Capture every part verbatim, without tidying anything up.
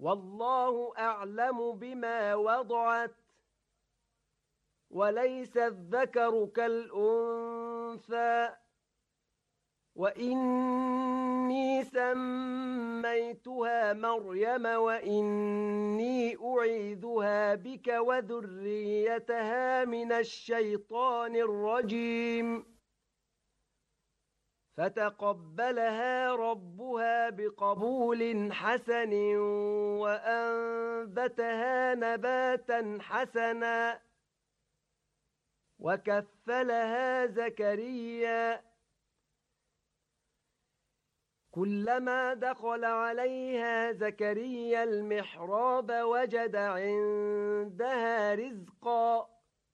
والله أعلم بما وضعت وليس الذكر كالأنثى وإني سميتها مريم وإني أعيذها بك وذريتها من الشيطان الرجيم فتقبلها ربها بقبول حسن وأنبتها نباتا حسنا وكفلها زكريا كلما دخل عليها زكريا المحراب وجد عندها رزقا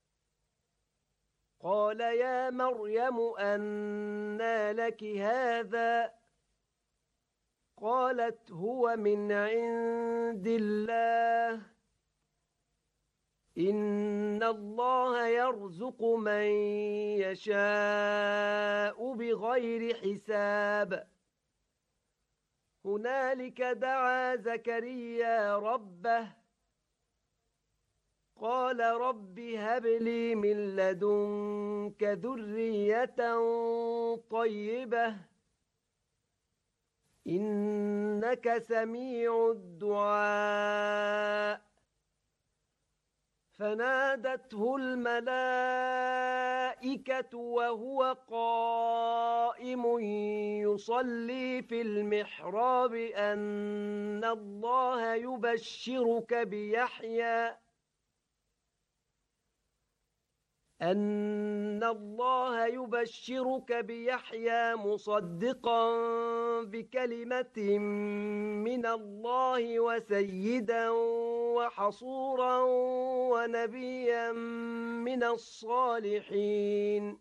قال يا مريم أنى لك هذا قالت هو من عند الله إن الله يرزق من يشاء بغير حساب هنالك دعا زكريا ربه قال رب هب لي من لدنك ذرية طيبة إنك سميع الدعاء فنادته الملائكة وهو قائم يصلي في المحراب أن الله يبشرك بيحيى أن الله يبشرك بيحيى مصدقا بكلمة من الله وسيدا وحصورا ونبيا من الصالحين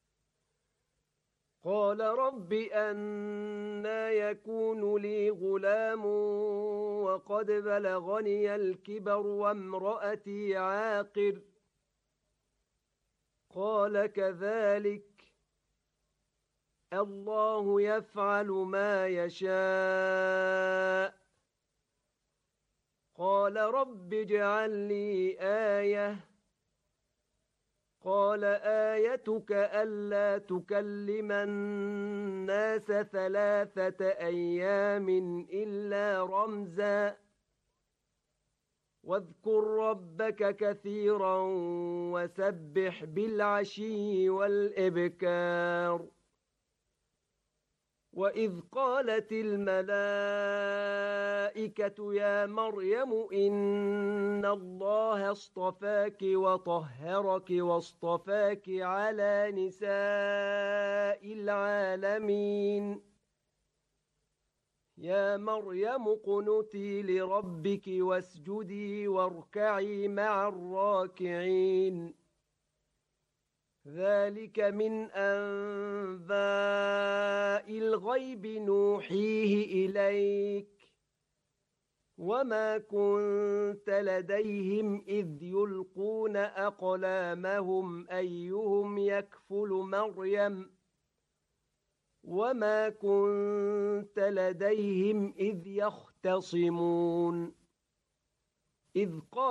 قال رب أنى يكون لي غلام وقد بلغني الكبر وامرأتي عاقر قال كذلك الله يفعل ما يشاء قال رب اجعل لي آية قال آيتك ألا تكلم الناس ثلاثة أيام إلا رمزا واذكر ربك كثيرا وسبح بالعشي والإبكار وإذ قالت الملائكة يا مريم إن الله اصطفاك وطهرك واصطفاك على نساء العالمين يا مريم اقنتي لربك واسجدي واركعي مع الراكعين ذلك من أنباء الغيب نوحيه إليك وما كنت لديهم إذ يلقون أقلامهم أيهم يكفل مريم وما كنت لديهم إذ يختصمون إذ قال